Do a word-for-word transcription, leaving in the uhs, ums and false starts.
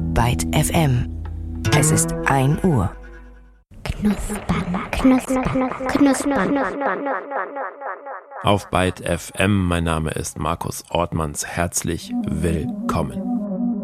Byte F M. Es ist ein Uhr. Knuspern, knuspern, knuspern. Auf Byte F M, mein Name ist Markus Ortmanns. Herzlich willkommen.